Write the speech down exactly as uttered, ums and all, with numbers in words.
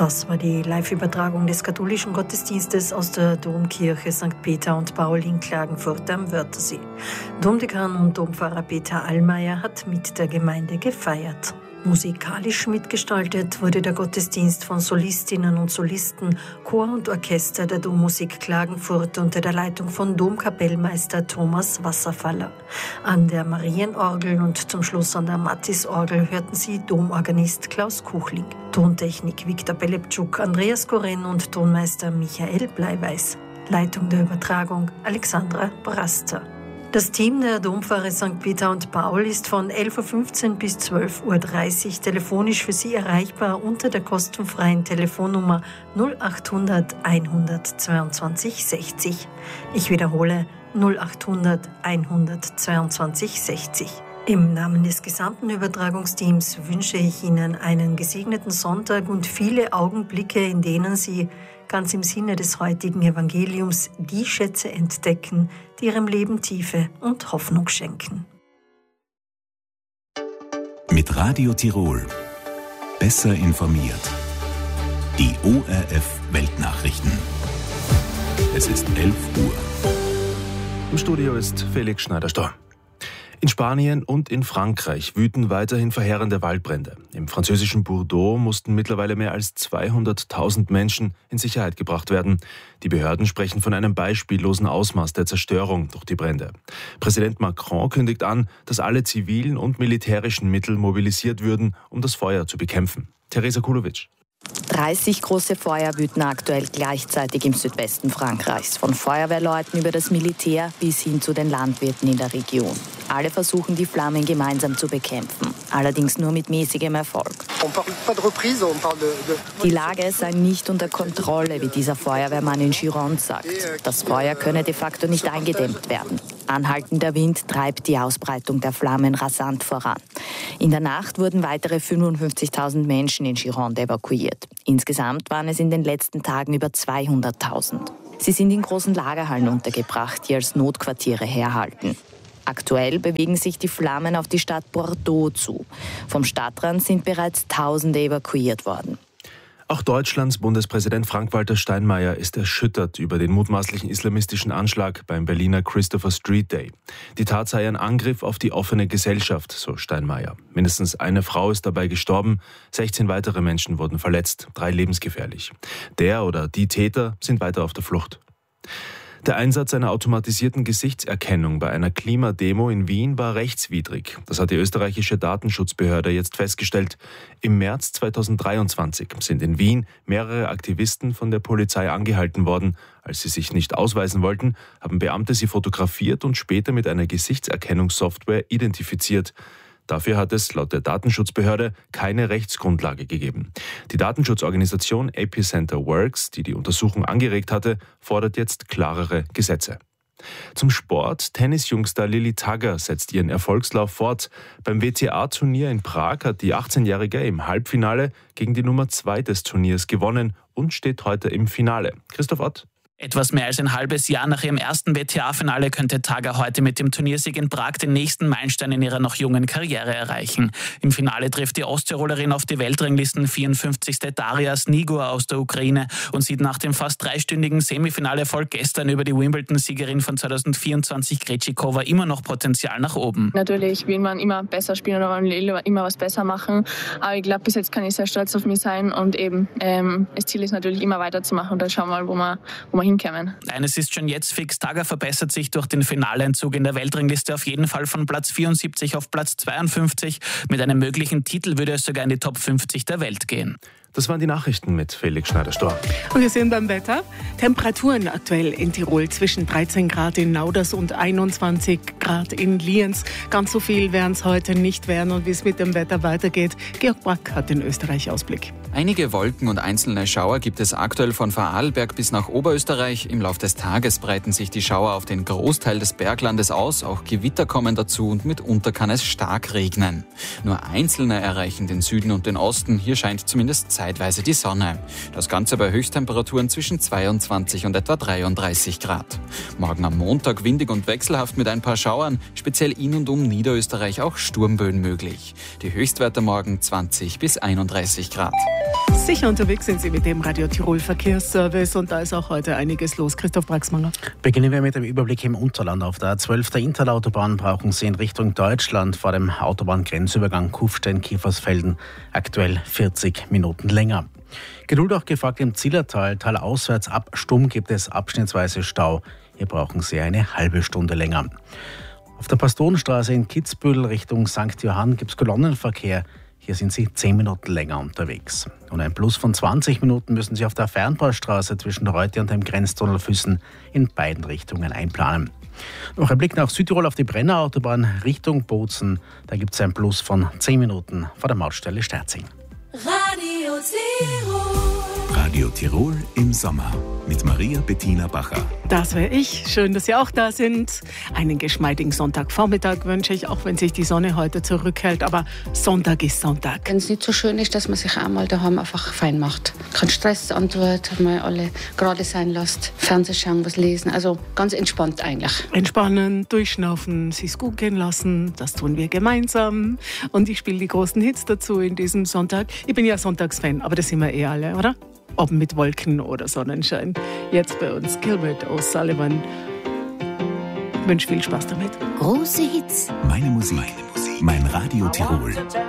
Das war die Live-Übertragung des katholischen Gottesdienstes aus der Domkirche Sankt Peter und Paul in Klagenfurt am Wörthersee. Domdekan und Dompfarrer Peter Allmeier hat mit der Gemeinde gefeiert. Musikalisch mitgestaltet wurde der Gottesdienst von Solistinnen und Solisten, Chor und Orchester der Dommusik Klagenfurt unter der Leitung von Domkapellmeister Thomas Wasserfaller. An der Marienorgel und zum Schluss an der Mattisorgel hörten Sie Domorganist Klaus Kuchling, Tontechnik Viktor Belepczuk, Andreas Koren und Tonmeister Michael Bleiweiß. Leitung der Übertragung Alexandra Braster. Das Team der Dompfarre Sankt Peter und Paul ist von elf Uhr fünfzehn bis zwölf Uhr dreißig telefonisch für Sie erreichbar unter der kostenfreien Telefonnummer null achthundert hundertzweiundzwanzig sechzig. Ich wiederhole null achthundert hundertzweiundzwanzig sechzig. Im Namen des gesamten Übertragungsteams wünsche ich Ihnen einen gesegneten Sonntag und viele Augenblicke, in denen Sie ganz im Sinne des heutigen Evangeliums die Schätze entdecken, die Ihrem Leben Tiefe und Hoffnung schenken. Mit Radio Tirol. Besser informiert. Die O R F Weltnachrichten. Es ist elf Uhr. Im Studio ist Felix Schneider-Storr. In Spanien und in Frankreich wüten weiterhin verheerende Waldbrände. Im französischen Bordeaux mussten mittlerweile mehr als zweihunderttausend Menschen in Sicherheit gebracht werden. Die Behörden sprechen von einem beispiellosen Ausmaß der Zerstörung durch die Brände. Präsident Macron kündigt an, dass alle zivilen und militärischen Mittel mobilisiert würden, um das Feuer zu bekämpfen. Theresa Kulowitsch. dreißig große Feuer wüten aktuell gleichzeitig im Südwesten Frankreichs. Von Feuerwehrleuten über das Militär bis hin zu den Landwirten in der Region. Alle versuchen, die Flammen gemeinsam zu bekämpfen. Allerdings nur mit mäßigem Erfolg. Die Lage sei nicht unter Kontrolle, wie dieser Feuerwehrmann in Gironde sagt. Das Feuer könne de facto nicht eingedämmt werden. Anhaltender Wind treibt die Ausbreitung der Flammen rasant voran. In der Nacht wurden weitere fünfundfünfzigtausend Menschen in Gironde evakuiert. Insgesamt waren es in den letzten Tagen über zweihunderttausend. Sie sind in großen Lagerhallen untergebracht, die als Notquartiere herhalten. Aktuell bewegen sich die Flammen auf die Stadt Bordeaux zu. Vom Stadtrand sind bereits Tausende evakuiert worden. Auch Deutschlands Bundespräsident Frank-Walter Steinmeier ist erschüttert über den mutmaßlichen islamistischen Anschlag beim Berliner Christopher Street Day. Die Tat sei ein Angriff auf die offene Gesellschaft, so Steinmeier. Mindestens eine Frau ist dabei gestorben, sechzehn weitere Menschen wurden verletzt, drei lebensgefährlich. Der oder die Täter sind weiter auf der Flucht. Der Einsatz einer automatisierten Gesichtserkennung bei einer Klimademo in Wien war rechtswidrig. Das hat die österreichische Datenschutzbehörde jetzt festgestellt. Im März zweitausenddreiundzwanzig sind in Wien mehrere Aktivisten von der Polizei angehalten worden. Als sie sich nicht ausweisen wollten, haben Beamte sie fotografiert und später mit einer Gesichtserkennungssoftware identifiziert. Dafür hat es laut der Datenschutzbehörde keine Rechtsgrundlage gegeben. Die Datenschutzorganisation Epicenter Works, die die Untersuchung angeregt hatte, fordert jetzt klarere Gesetze. Zum Sport. Tennisjungstar Lilly Tagger setzt ihren Erfolgslauf fort. Beim W T A-Turnier in Prag hat die achtzehnjährige im Halbfinale gegen die Nummer zwei des Turniers gewonnen und steht heute im Finale. Christoph Ott. Etwas mehr als ein halbes Jahr nach ihrem ersten W T A-Finale könnte Tagger heute mit dem Turniersieg in Prag den nächsten Meilenstein in ihrer noch jungen Karriere erreichen. Im Finale trifft die Osttirolerin auf die Weltranglisten vierundfünfzigste Daria Snigor aus der Ukraine und sieht nach dem fast dreistündigen Semifinalerfolg gestern über die Wimbledon-Siegerin von zweitausendvierundzwanzig Krejcikova immer noch Potenzial nach oben. Natürlich will man immer besser spielen oder man will immer was besser machen, aber ich glaube, bis jetzt kann ich sehr stolz auf mich sein und eben ähm, das Ziel ist natürlich immer weiterzumachen und dann schauen wir mal, wo wir, wo wir hinkommen. Eines ist schon jetzt fix, Tagger verbessert sich durch den Finaleinzug in der Weltrangliste auf jeden Fall von Platz vierundsiebzig auf Platz zweiundfünfzig. Mit einem möglichen Titel würde es sogar in die Top fünfzig der Welt gehen. Das waren die Nachrichten mit Felix Schneider-Storr. Und wir sind beim Wetter. Temperaturen aktuell in Tirol zwischen dreizehn Grad in Nauders und einundzwanzig Grad in Lienz. Ganz so viel werden es heute nicht werden. Und wie es mit dem Wetter weitergeht, Georg Brack hat den Österreich-Ausblick. Einige Wolken und einzelne Schauer gibt es aktuell von Vorarlberg bis nach Oberösterreich. Im Lauf des Tages breiten sich die Schauer auf den Großteil des Berglandes aus. Auch Gewitter kommen dazu und mitunter kann es stark regnen. Nur einzelne erreichen den Süden und den Osten. Hier scheint zumindest zeitweise die Sonne. Das Ganze bei Höchsttemperaturen zwischen zweiundzwanzig und etwa dreiunddreißig Grad. Morgen am Montag windig und wechselhaft mit ein paar Schauern, speziell in und um Niederösterreich auch Sturmböen möglich. Die Höchstwerte morgen zwanzig bis einunddreißig Grad. Sicher unterwegs sind Sie mit dem Radio Tirol Verkehrsservice und da ist auch heute einiges los. Christoph Braxmanger. Beginnen wir mit dem Überblick im Unterland. Auf der A zwölf der Interautobahn brauchen Sie in Richtung Deutschland vor dem Autobahngrenzübergang Kufstein-Kiefersfelden aktuell vierzig Minuten länger. Geduld auch gefragt im Zillertal. Talauswärts ab Stumm gibt es abschnittsweise Stau. Hier brauchen Sie eine halbe Stunde länger. Auf der Pastorenstraße in Kitzbühel Richtung Sankt Johann gibt es Kolonnenverkehr. Hier sind Sie zehn Minuten länger unterwegs. Und ein Plus von zwanzig Minuten müssen Sie auf der Fernbaustraße zwischen Reute und dem Grenztunnel Füssen in beiden Richtungen einplanen. Noch ein Blick nach Südtirol auf die Brennerautobahn Richtung Bozen. Da gibt es ein Plus von zehn Minuten vor der Mautstelle Sterzing. Radio Tirol. Radio Tirol im Sommer mit Maria Bettina Bacher. Das wäre ich. Schön, dass Sie auch da sind. Einen geschmeidigen Sonntagvormittag wünsche ich, auch wenn sich die Sonne heute zurückhält. Aber Sonntag ist Sonntag. Wenn es nicht so schön ist, dass man sich einmal daheim einfach fein macht. Kein Stress antwortet, mal alle gerade sein lässt. Fernsehen schauen, was lesen. Also ganz entspannt eigentlich. Entspannen, durchschnaufen, sich's gut gehen lassen. Das tun wir gemeinsam. Und ich spiele die großen Hits dazu in diesem Sonntag. Ich bin ja Sonntagsfan, aber das sind wir eh alle, oder? Ob mit Wolken oder Sonnenschein. Jetzt bei uns Gilbert O'Sullivan. Ich wünsche viel Spaß damit. Große Hits. Meine Musik. Meine Musik. Mein Radio Tirol.